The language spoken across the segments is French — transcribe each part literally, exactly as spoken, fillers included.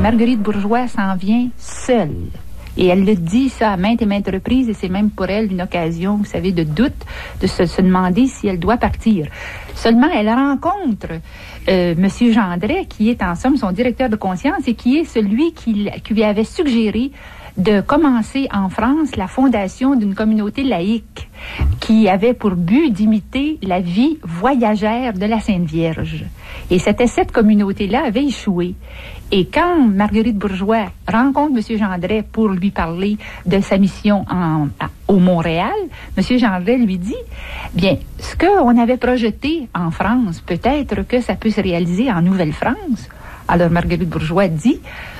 Marguerite Bourgeois s'en vient seule. Et elle le dit ça à maintes et maintes reprises, et c'est même pour elle une occasion, vous savez, de doute, de se, se demander si elle doit partir. Seulement, elle rencontre euh, M. Gendret, qui est en somme son directeur de conscience et qui est celui qui, qui lui avait suggéré de commencer en France la fondation d'une communauté laïque qui avait pour but d'imiter la vie voyagère de la Sainte Vierge. Et c'était cette communauté-là avait échoué. Et quand Marguerite Bourgeois rencontre M. Gendret pour lui parler de sa mission en, à, au Montréal, M. Gendret lui dit, bien, ce qu'on avait projeté en France, peut-être que ça peut se réaliser en Nouvelle-France. Alors Marguerite Bourgeois dit,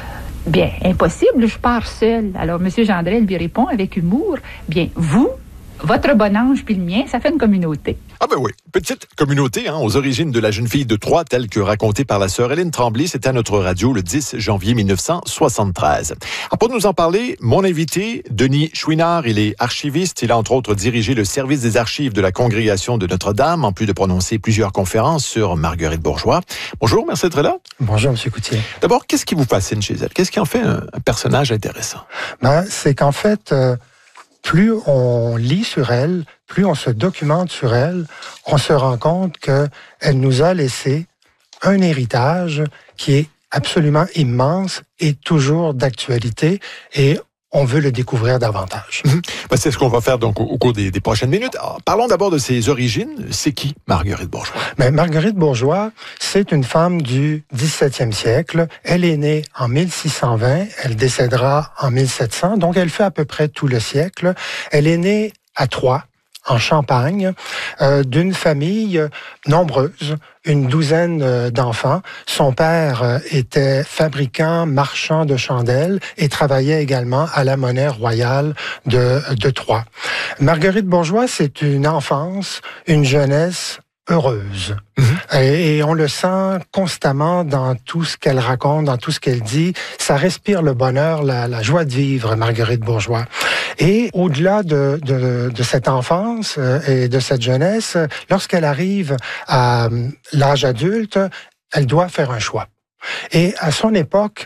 bien, impossible, je pars seule. Alors M. Gendret lui répond avec humour, bien, vous, votre bon ange puis le mien, ça fait une communauté. Ah ben oui, petite communauté hein, aux origines de la jeune fille de Troyes, telle que racontée par la sœur Hélène Tremblay. C'était à notre radio le dix janvier mille neuf cent soixante-treize. Alors, pour nous en parler, mon invité, Denis Chouinard, il est archiviste. Il a entre autres dirigé le service des archives de la Congrégation de Notre-Dame, en plus de prononcer plusieurs conférences sur Marguerite Bourgeois. Bonjour, merci d'être là. Bonjour, M. Coutier. D'abord, qu'est-ce qui vous fascine chez elle? Qu'est-ce qui en fait un, un personnage intéressant? Ben, c'est qu'en fait... Euh... Plus on lit sur elle, plus on se documente sur elle, on se rend compte qu'elle nous a laissé un héritage qui est absolument immense et toujours d'actualité, et on veut le découvrir davantage. Mmh. Ben, c'est ce qu'on va faire donc au, au cours des, des prochaines minutes. Alors, parlons d'abord de ses origines. C'est qui Marguerite Bourgeois? Ben, Marguerite Bourgeois, c'est une femme du dix-septième siècle. Elle est née en mille six cent vingt, elle décédera en mille sept cents, donc elle fait à peu près tout le siècle. Elle est née à Troyes, en Champagne, euh, d'une famille nombreuse, une douzaine euh, d'enfants. Son père euh, était fabricant, marchand de chandelles et travaillait également à la monnaie royale de, de Troyes. Marguerite Bourgeois, c'est une enfance, une jeunesse heureuse. Mmh. Et, et on le sent constamment dans tout ce qu'elle raconte, dans tout ce qu'elle dit. Ça respire le bonheur, la, la joie de vivre, Marguerite Bourgeois. Et au-delà de, de, de cette enfance et de cette jeunesse, lorsqu'elle arrive à l'âge adulte, elle doit faire un choix. Et à son époque,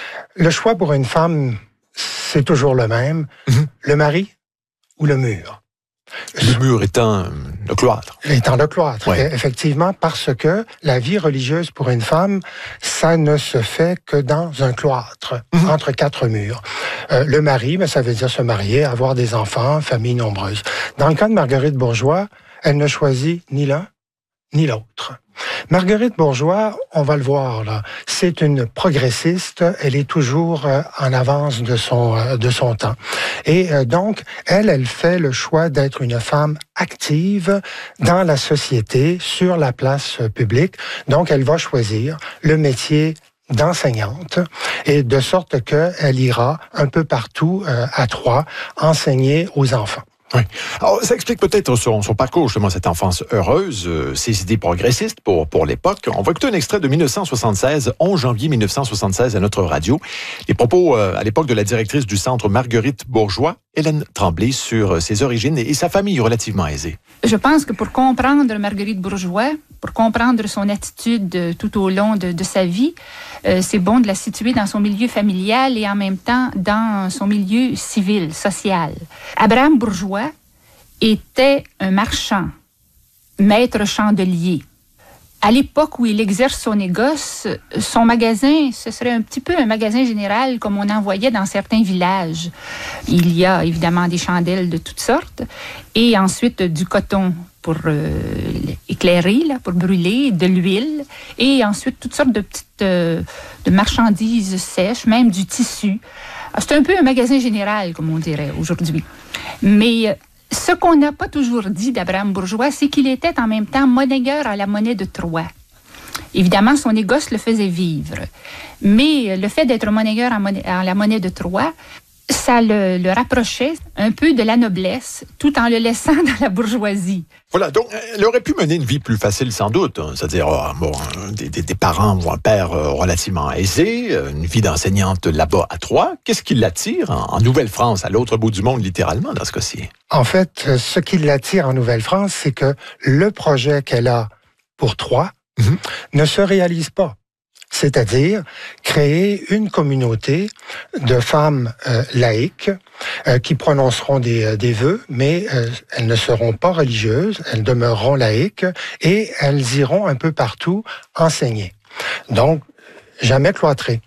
le choix pour une femme, c'est toujours le même. Mmh. Le mari ou le mur. Le mur étant le cloître. Étant le cloître, ouais. Effectivement, parce que la vie religieuse pour une femme, ça ne se fait que dans un cloître, mmh. entre quatre murs. Euh, le mari, ben, ça veut dire se marier, avoir des enfants, famille nombreuse. Dans le cas de Marguerite Bourgeois, elle ne choisit ni l'un ni l'autre. Marguerite Bourgeois, on va le voir là, c'est une progressiste, elle est toujours euh, en avance de son euh, de son temps. Et euh, donc, elle, elle fait le choix d'être une femme active dans la société, sur la place euh, publique. Donc, elle va choisir le métier d'enseignante, et de sorte qu'elle ira un peu partout euh, à Troyes enseigner aux enfants. Oui. Alors, ça explique peut-être son, son parcours, justement, cette enfance heureuse, euh, ses idées progressistes pour, pour l'époque. On va écouter un extrait de mille neuf cent soixante-seize, onze janvier mille neuf cent soixante-seize à notre radio. Les propos, euh, à l'époque, de la directrice du centre Marguerite Bourgeois, Hélène Tremblay, sur ses origines et sa famille relativement aisée. Je pense que pour comprendre Marguerite Bourgeois, pour comprendre son attitude tout au long de, de sa vie, euh, c'est bon de la situer dans son milieu familial et en même temps dans son milieu civil, social. Abraham Bourgeois était un marchand, maître chandelier. À l'époque où il exerce son négoce, son magasin, ce serait un petit peu un magasin général comme on en voyait dans certains villages. Il y a évidemment des chandelles de toutes sortes et ensuite du coton pour euh, éclairer, là, pour brûler, de l'huile et ensuite toutes sortes de petites euh, de marchandises sèches, même du tissu. C'est un peu un magasin général, comme on dirait aujourd'hui. Mais ce qu'on n'a pas toujours dit d'Abraham Bourgeois, c'est qu'il était en même temps monnayeur à la monnaie de Troyes. Évidemment, son négoce le faisait vivre. Mais le fait d'être monnayeur à la monnaie de Troyes, ça le, le rapprochait un peu de la noblesse, tout en le laissant dans la bourgeoisie. Voilà, donc elle aurait pu mener une vie plus facile sans doute, hein, c'est-à-dire euh, bon, des, des, des parents ou un père euh, relativement aisé, une vie d'enseignante là-bas à Troyes. Qu'est-ce qui l'attire en, en Nouvelle-France, à l'autre bout du monde littéralement dans ce cas-ci? En fait, ce qui l'attire en Nouvelle-France, c'est que le projet qu'elle a pour Troyes mm-hmm. ne se réalise pas. c'est-à-dire créer une communauté de femmes euh, laïques euh, qui prononceront des, des vœux, mais euh, elles ne seront pas religieuses, elles demeureront laïques et elles iront un peu partout enseigner. Donc, jamais cloîtrées.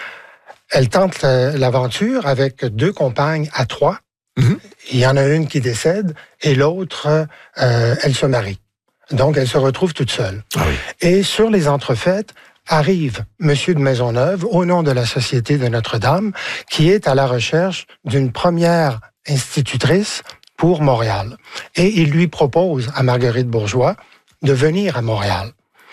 Elles tentent l'aventure avec deux compagnes à trois. Mm-hmm. Il y en a une qui décède et l'autre, euh, elle se marie. Donc, elle se retrouve toute seule. Ah oui. Et sur les entrefaites, arrive Monsieur de Maisonneuve, au nom de la Société de Notre-Dame, qui est à la recherche d'une première institutrice pour Montréal. Et il lui propose à Marguerite Bourgeois de venir à Montréal.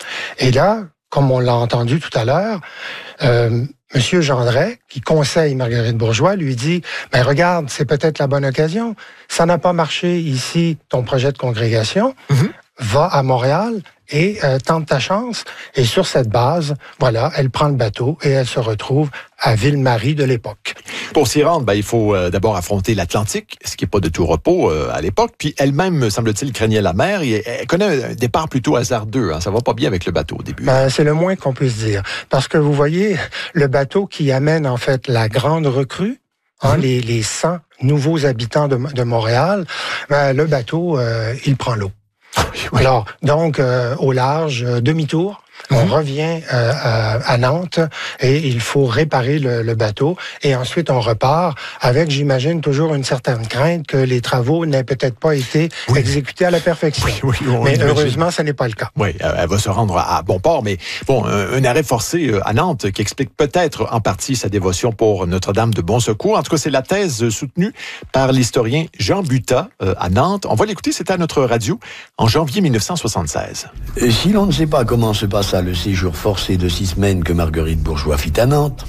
Et là, comme on l'a entendu tout à l'heure, euh, Monsieur Gendret, qui conseille Marguerite Bourgeois, lui dit « Ben regarde, c'est peut-être la bonne occasion. Ça n'a pas marché ici, ton projet de congrégation. Mm-hmm. Va à Montréal et euh, tente ta chance. » Et sur cette base, voilà, elle prend le bateau et elle se retrouve à Ville-Marie de l'époque. Pour s'y rendre, ben, il faut euh, d'abord affronter l'Atlantique, ce qui n'est pas de tout repos euh, à l'époque. Puis elle-même, semble-t-il, craignait la mer. Et elle connaît un départ plutôt hasardeux. Hein. Ça va pas bien avec le bateau au début. Ben, c'est le moins qu'on puisse dire. Parce que vous voyez, le bateau qui amène en fait la grande recrue, hein, mmh. les, les cent nouveaux habitants de, de Montréal, ben, le bateau, euh, il prend l'eau. Oui. Alors, donc, euh, au large, euh, demi-tour, mmh. on revient euh, à, à Nantes et il faut réparer le, le bateau. Et ensuite, on repart avec, j'imagine, toujours une certaine crainte que les travaux n'aient peut-être pas été oui. exécutés à la perfection. Oui, oui, mais imagine. Heureusement, ce n'est pas le cas. Oui, elle va se rendre à bon port, mais bon, un, un arrêt forcé à Nantes qui explique peut-être en partie sa dévotion pour Notre-Dame de Bon Secours. En tout cas, c'est la thèse soutenue par l'historien Jean Butat euh, à Nantes. On va l'écouter, c'était à notre radio en janvier mille neuf cent soixante-seize. Si l'on ne sait pas comment se passa le séjour forcé de six semaines que Marguerite Bourgeois fit à Nantes,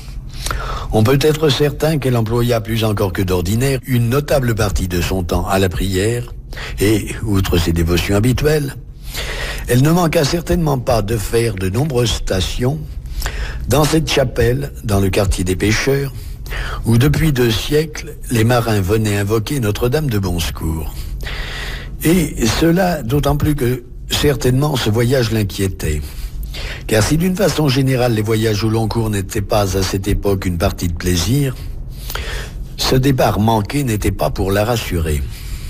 on peut être certain qu'elle employa plus encore que d'ordinaire une notable partie de son temps à la prière et, outre ses dévotions habituelles, elle ne manqua certainement pas de faire de nombreuses stations dans cette chapelle, dans le quartier des pêcheurs, où depuis deux siècles, les marins venaient invoquer Notre-Dame de Bon Secours. Et cela d'autant plus que, certainement, ce voyage l'inquiétait. Car si d'une façon générale les voyages au long cours n'étaient pas à cette époque une partie de plaisir, ce départ manqué n'était pas pour la rassurer.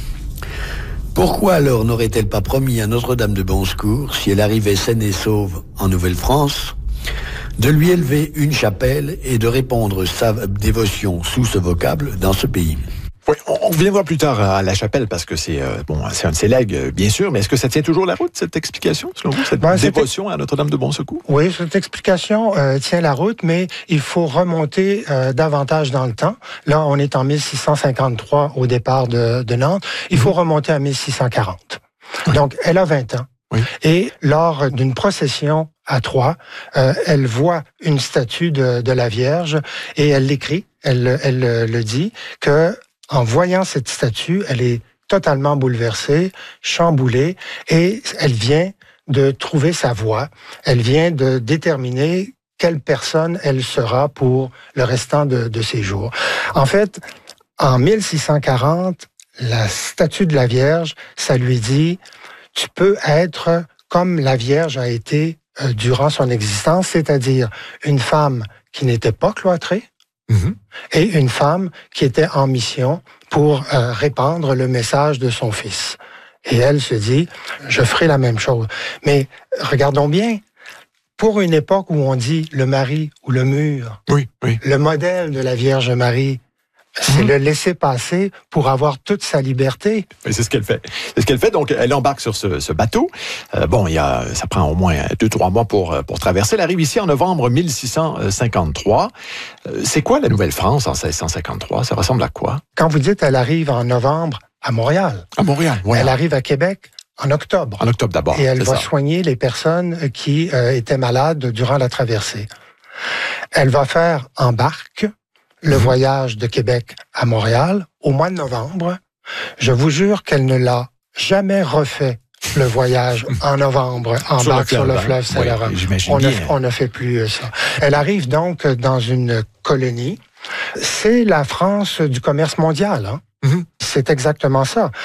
Pourquoi alors n'aurait-elle pas promis à Notre-Dame de Bon Secours, si elle arrivait saine et sauve en Nouvelle-France, de lui élever une chapelle et de répondre sa dévotion sous ce vocable dans ce pays? Oui, on revient voir plus tard à la chapelle parce que c'est euh, bon, c'est un de ses legs, bien sûr, mais est-ce que ça tient toujours la route, cette explication, selon vous, cette ben, dévotion à Notre-Dame de Bon Secours? Oui, cette explication euh, tient la route, mais il faut remonter euh, davantage dans le temps. Là, on est en mille six cent cinquante-trois au départ de, de Nantes. Il faut mmh. remonter à mille six cent quarante. Oui. Donc, elle a vingt ans. Oui. Et lors d'une procession à Troyes, euh, elle voit une statue de, de la Vierge et elle l'écrit, elle, elle, elle le dit, que en voyant cette statue, elle est totalement bouleversée, chamboulée, et elle vient de trouver sa voie. Elle vient de déterminer quelle personne elle sera pour le restant de, de ses jours. En fait, en mille six cent quarante, la statue de la Vierge, ça lui dit, tu peux être comme la Vierge a été euh, durant son existence, c'est-à-dire une femme qui n'était pas cloîtrée, Mmh. et une femme qui était en mission pour euh, répandre le message de son fils. Et elle se dit, je ferai la même chose. Mais regardons bien, pour une époque où on dit le mari ou le mur, oui, oui. le modèle de la Vierge Marie, c'est mmh. le laisser passer pour avoir toute sa liberté. Et c'est ce qu'elle fait. C'est ce qu'elle fait. Donc, elle embarque sur ce, ce bateau. Euh, bon, il y a, ça prend au moins deux, trois mois pour, pour traverser. Elle arrive ici en novembre mille six cent cinquante-trois. Euh, c'est quoi la Nouvelle-France en seize cent cinquante-trois? Ça ressemble à quoi? Quand vous dites elle arrive en novembre à Montréal. À Montréal, oui. Elle arrive à Québec en octobre. En octobre d'abord. Et elle va ça. soigner les personnes qui euh, étaient malades durant la traversée. Elle va faire en barque le mmh. voyage de Québec à Montréal au mois de novembre. Je vous jure qu'elle ne l'a jamais refait, le voyage en novembre, en sur barque sur le fleuve Saint-Laurent. Oui, on, ne, on ne fait plus ça. Elle arrive donc dans une colonie. C'est la France du commerce mondial. Hein? Mmh. C'est exactement ça.